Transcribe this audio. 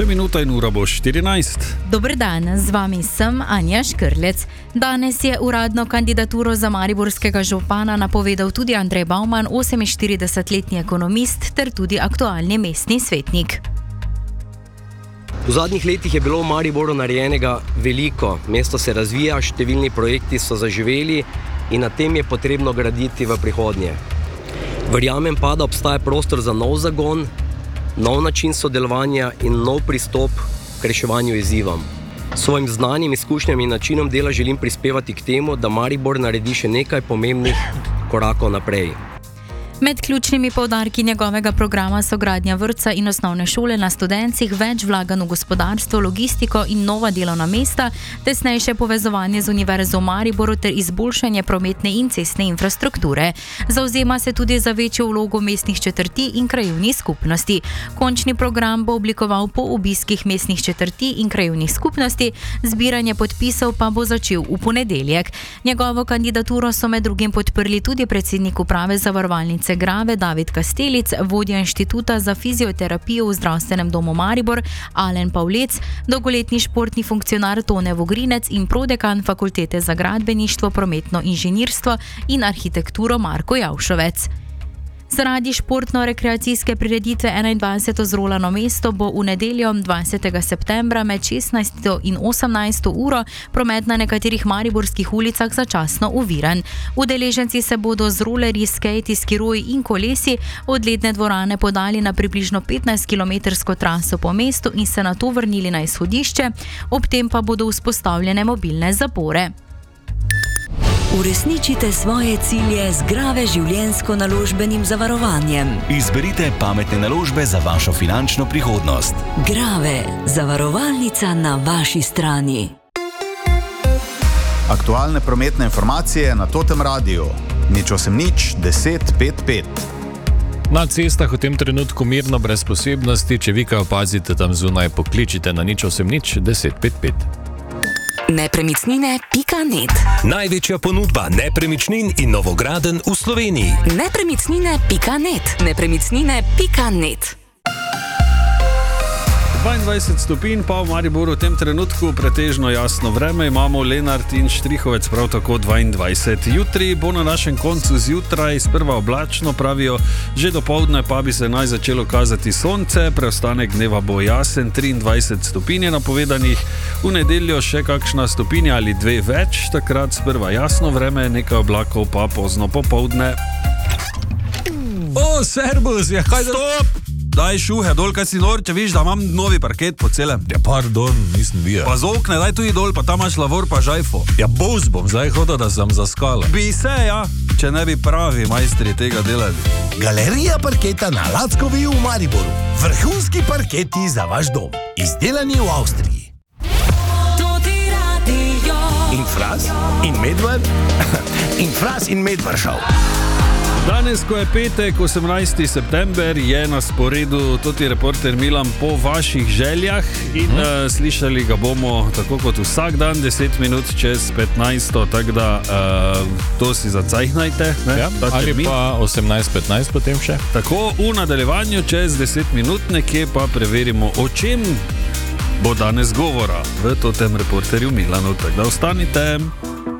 Še minuta in ura bo 14. Dober dan, z vami sem Anja Škrlec. Danes je uradno kandidaturo za mariborskega župana napovedal tudi Andrej Bauman, 48-letni ekonomist ter tudi aktualni mestni svetnik. V zadnjih letih je bilo v Mariboru narejenega veliko. Mesto se razvija, številni projekti so zaživeli in na tem je potrebno graditi v prihodnje. Verjamem pa, da obstaja prostor za nov zagon, nov način sodelovanja in nov pristop k reševanju izzivom. S svojim znanjem, izkušnjami in načinom dela želim prispevati k temu, da Maribor naredi še nekaj pomembnih korakov naprej. Med ključnimi poudarki njegovega programa so gradnja vrtca in osnovne šole na Studencih, več vlaganj v gospodarstvo, logistiko in nova delovna mesta, tesnejše povezovanje z Univerzo v Mariboru ter izboljšanje prometne in cestne infrastrukture. Zavzema se tudi za večjo vlogo mestnih četrti in krajevnih skupnosti. Končni program bo oblikoval po obiskih mestnih četrti in krajevnih skupnosti, zbiranje podpisov pa bo začel v ponedeljek. Njegovo kandidaturo so med drugim podprli tudi predsednik uprave zavarovalnice Grave David Kastelic, vodja inštituta za fizioterapijo v zdravstvenem domu Maribor Alen Pavlec, dolgoletni športni funkcionar Tone Vogrinec in prodekan fakultete za gradbeništvo, prometno inženirstvo in arhitekturo Marko Javšovec. Zaradi športno-rekreacijske prireditve 21. zrolano mesto bo v nedeljo 20. septembra med 16. in 18. uro promet na nekaterih mariborskih ulicah začasno oviran. Udeleženci se bodo z rolerji, skejti, skiroji in kolesi od ledne dvorane podali na približno 15-kilometrsko traso po mestu in se nato vrnili na izhodišče, ob tem pa bodo vzpostavljene mobilne zapore. Uresničite svoje cilje z Grave življenjsko-naložbenim zavarovanjem. Izberite pametne naložbe za vašo finančno prihodnost. Grave, zavarovalnica na vaši strani. Aktualne prometne informacije na Totem Radiu. 080 10 55. Na cestah v tem trenutku mirno, brez posebnosti. Če vi kaj opazite tam zunaj, pokličite na 080 10 55. Nepremičnine.net. Največja ponudba nepremičnin in novogradenj v Sloveniji. Nepremičnine.net. Nepremičnine.net. 22 stopinj pa v Mariboru v tem trenutku, pretežno jasno vreme, imamo Lenart in Štrihovec prav tako 22. Jutri bo na našem koncu zjutraj sprva oblačno, pravijo, že dopoldne pa bi se naj začelo kazati sonce, preostanek dneva bo jasen, 23 stopinj je napovedanih, v nedeljo še kakšna stopinja ali dve več, takrat sprva jasno vreme, nekaj oblakov pa pozno popoldne. O, servus, ja, kaj da... Stop! Daj šuhe dol, kaj si nor, če viš, da imam novi parket po celem. Ja, pardon, nisem videl. Pa z okne, daj tudi dol, pa tam imaš lavor pa žajfo. Ja, bos bom zdaj hodil, da sem zaskala. Bi se, ja, če ne bi pravi majstri tega delali. Galerija parketa na Lackovi v Mariboru. Vrhunski parketi za vaš dom. Izdelani v Avstriji. In Fras, in Medvar, in Fras in Medvaršav. Danes, ko je petek, 18. september, je na sporedu Toti reporter Milan po vaših željah in slišali ga bomo tako kot vsak dan, 10 minut čez 15, tako da to si zacajhnajte. Ja, ali pa 18:15 potem še. Tako, v nadaljevanju čez 10 minut nekje pa preverimo, o čem bo danes govora v Totem reporterju Milanu, tako da ostanite.